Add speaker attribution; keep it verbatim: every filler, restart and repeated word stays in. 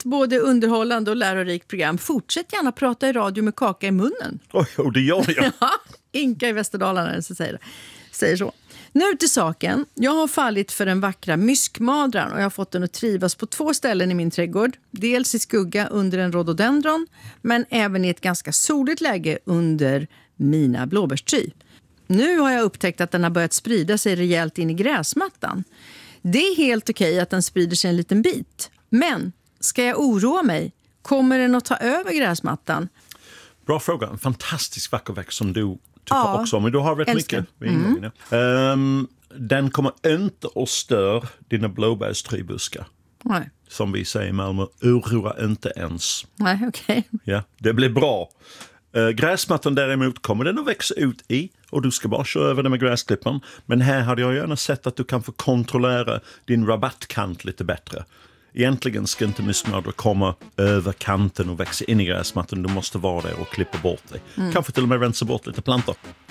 Speaker 1: både underhållande och lärorikt program. Fortsätt gärna prata i radio med kaka i munnen.
Speaker 2: Oj, oh, det gör jag.
Speaker 1: Ja, Inka i Västerdalarna så säger, säger så. Nu till saken. Jag har fallit för den vackra myskmadran och jag har fått den att trivas på två ställen i min trädgård. Dels i skugga under en rhododendron, men även i ett ganska soligt läge under mina blåbärstry. Nu har jag upptäckt att den har börjat sprida sig rejält in i gräsmattan. Det är helt okej att den sprider sig en liten bit. Men ska jag oroa mig? Kommer den att ta över gräsmattan?
Speaker 2: Bra fråga. En fantastisk vacker växt som du tycker
Speaker 1: ja,
Speaker 2: också om. Men du har rätt
Speaker 1: älskar.
Speaker 2: mycket vid ingången. Mm. Um, den kommer inte att störa dina blåbärstrybuskar.
Speaker 1: Nej.
Speaker 2: Som vi säger i Malmö, oroa inte ens.
Speaker 1: Nej, okej. Okay.
Speaker 2: Ja, det blir bra. Uh, gräsmattan däremot kommer den att växa ut i och du ska bara köra över den med gräsklipparen. Men här hade jag gärna sett att du kan få kontrollera din rabattkant lite bättre. Egentligen ska inte myskmadrar komma över kanten och växa in i gräsmattan. Du måste vara där och klippa bort dig. Mm. Kanske till och med rensa bort lite plantor.